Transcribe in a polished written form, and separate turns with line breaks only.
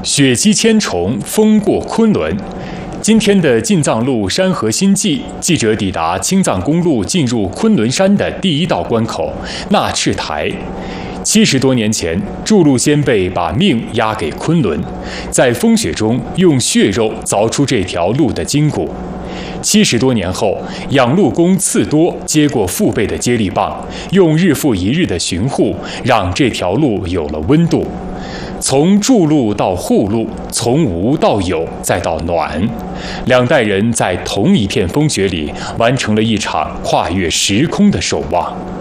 雪积千重，风过昆仑。今天的进藏路山河新记，记者抵达青藏公路进入昆仑山的第一道关口纳赤台。70多年前，筑路先辈把命押给昆仑，在风雪中用血肉凿出这条路的筋骨。70多年后，养路工次多接过父辈的接力棒，用日复一日的巡护，让这条路有了温度。从筑路到护路，从无到有，再到暖，两代人在同一片风雪里完成了一场跨越时空的守望。